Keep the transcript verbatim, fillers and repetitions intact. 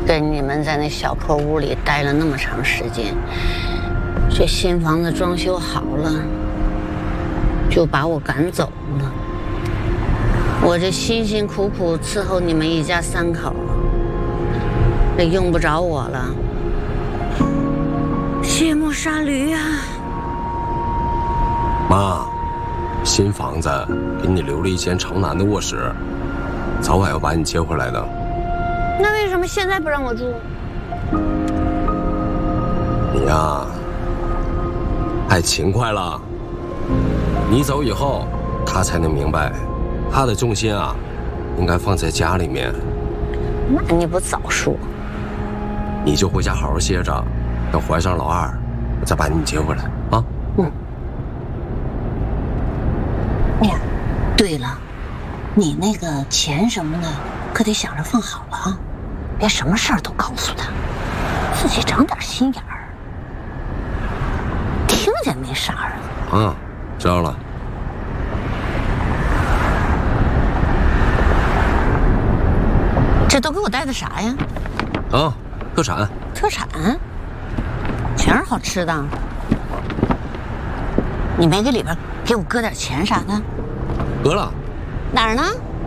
跟你们在那小破屋里待了那么长时间，这新房子装修好了，就把我赶走了。我这辛辛苦苦伺候你们一家三口，这用不着我了。卸磨杀驴啊！ 妈，新房子给你留了一间朝南的卧室，早晚要把你接回来的。 那为什么现在不让我住？ 你呀，太勤快了。你走以后，他才能明白，他的重心啊，应该放在家里面。 那你不早说？ 你就回家好好歇着，等怀上老二，我再把你接回来啊。 嗯。哎呀，对了，你那个钱什么的，可得想着放好了啊，别什么事儿都告诉他，自己长点心眼儿。听见没，傻儿子？ 啊，知道了。 这都给我带的啥呀？ 啊，特产。 特产？全是好吃的。你没给里边给我搁点钱啥的？ 得了。 哪儿呢？